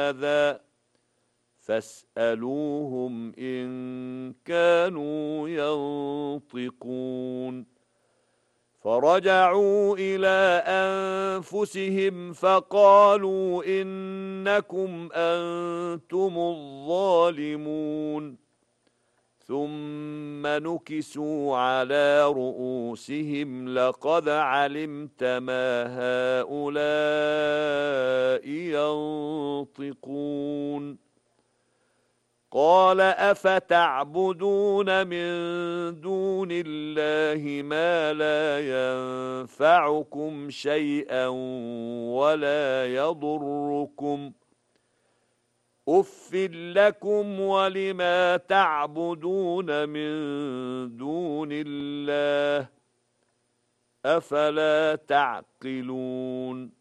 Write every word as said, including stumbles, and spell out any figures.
هذا فاسألوهم إن كانوا ينطقون فرجعوا إلى أنفسهم فقالوا إنكم أنتم الظالمون ثم نكسوا على رؤوسهم لقد علمت ما هؤلاء ينطقون قال أفتعبدون من دون الله ما لا ينفعكم شيئا ولا يضركم أف لكم ولما تعبدون من دون الله أفلا تعقلون